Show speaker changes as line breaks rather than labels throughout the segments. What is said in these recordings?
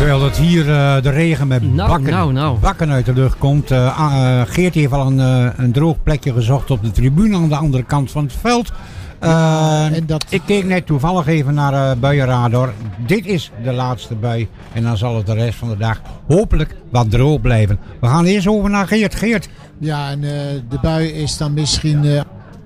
Terwijl het hier de regen met bakken uit de lucht komt. Geert heeft al een droog plekje gezocht op de tribune aan de andere kant van het veld. Ik keek net toevallig even naar buienradar. Dit is de laatste bui. En dan zal het de rest van de dag hopelijk wat droog blijven. We gaan eerst over naar Geert. Geert.
Ja, en de bui is dan misschien...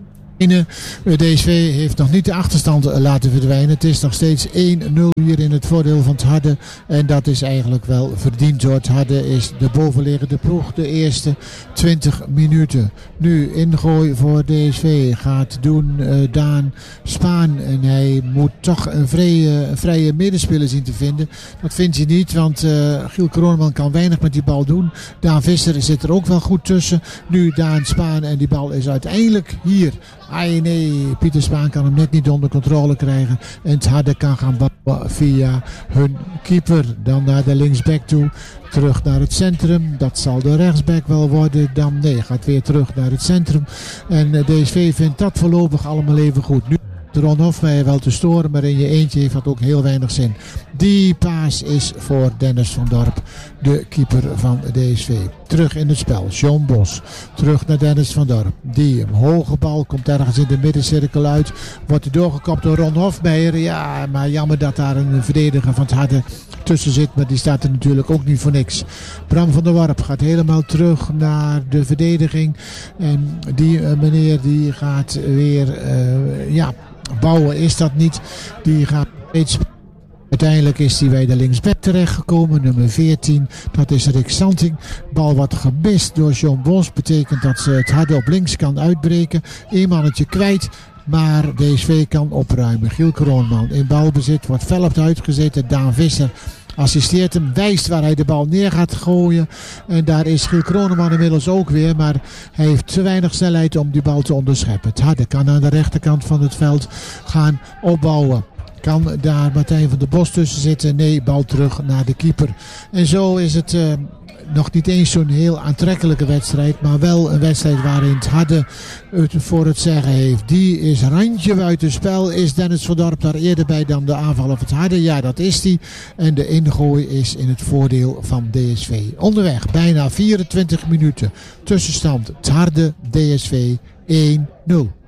DSV heeft nog niet de achterstand laten verdwijnen. Het is nog steeds 1-0 hier in het voordeel van het Harde. En dat is eigenlijk wel verdiend hoor. Het Harde is de bovenliggende ploeg de eerste 20 minuten. Nu ingooi voor DSV gaat doen Daan Spaan. En hij moet toch een vrije middenspeler zien te vinden. Dat vindt hij niet, want Giel Kroneman kan weinig met die bal doen. Daan Visser zit er ook wel goed tussen. Nu Daan Spaan en die bal is uiteindelijk hier. Nee, Pieter Spaan kan hem net niet onder controle krijgen. En het Harde kan gaan bouwen via hun keeper. Dan naar de linksback toe. Terug naar het centrum. Dat zal de rechtsback wel worden. Dan gaat weer terug naar het centrum. En DSV vindt dat voorlopig allemaal even goed. Nu Ron Hofmeijer wel te storen, maar in je eentje heeft dat ook heel weinig zin. Die paas is voor Dennis van Dorp, de keeper van DSV. Terug in het spel, John Bos. Terug naar Dennis van Dorp. Die hoge bal komt ergens in de middencirkel uit. Wordt doorgekopt door Ron Hofmeijer. Ja, maar jammer dat daar een verdediger van het Harde tussen zit. Maar die staat er natuurlijk ook niet voor niks. Bram van der Warp gaat helemaal terug naar de verdediging. En die meneer die gaat weer... Bouwen is dat niet. Die gaat steeds... Uiteindelijk is hij bij de linksback terechtgekomen. Nummer 14. Dat is Rick Santing. Bal wordt gemist door John Bos. Betekent dat ze het Harde op links kan uitbreken. Eén mannetje kwijt. Maar DSV kan opruimen. Giel Kroonman in balbezit. Wordt fel op het uitgezeten. Daan Visser assisteert hem, wijst waar hij de bal neer gaat gooien. En daar is Giel Kroneman inmiddels ook weer. Maar hij heeft te weinig snelheid om die bal te onderscheppen. Het Harde kan aan de rechterkant van het veld gaan opbouwen. Kan daar Martijn van der Bos tussen zitten? Nee, bal terug naar de keeper. En zo is het nog niet eens zo'n heel aantrekkelijke wedstrijd. Maar wel een wedstrijd waarin het Harde het voor het zeggen heeft. Die is randje buitenspel. Is Dennis van Dorp daar eerder bij dan de aanval op het Harde? Ja, dat is die. En de ingooi is in het voordeel van DSV. Onderweg, bijna 24 minuten. Tussenstand het Harde DSV 1-0.